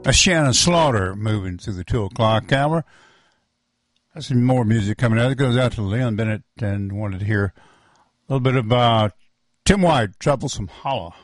That's Shannon Slaughter moving through the 2 o'clock hour. That's some more music coming out. It goes out to Leon Bennett and wanted to hear a little bit about Tim White, Troublesome Holla.